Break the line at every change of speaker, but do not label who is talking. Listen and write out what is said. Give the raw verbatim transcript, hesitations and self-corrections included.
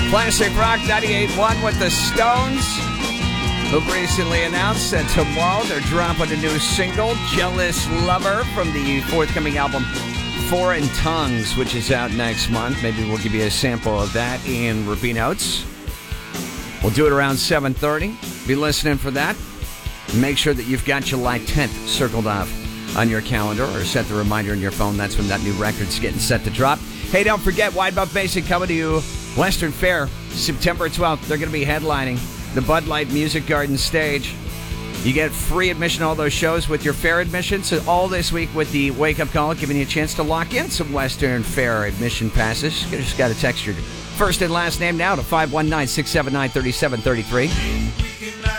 Classic Rock ninety-eight point one with the Stones, who recently announced that tomorrow they're dropping a new single, Jealous Lover, from the forthcoming album Foreign Tongues, which is out next month. Maybe we'll give you a sample of that in Rupee Notes. We'll do it around seven thirty. Be listening for that. Make sure that you've got July tenth circled off on your calendar or set the reminder in your phone. That's when that new record's getting set to drop. Hey, don't forget, Wide Mouth Basic coming to you Western Fair, September twelfth. They're going to be headlining the Bud Light Music Garden stage. You get free admission to all those shows with your fair admission. So all this week with the Wake Up Call, giving you a chance to lock in some Western Fair admission passes. You just got to text your first and last name now to five one nine, six seven nine, three seven three three.